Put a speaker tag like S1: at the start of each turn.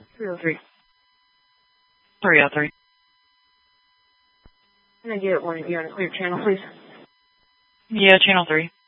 S1: 303.
S2: 303.
S1: Can I get one of you on a clear channel, please?
S2: Yeah, channel 3.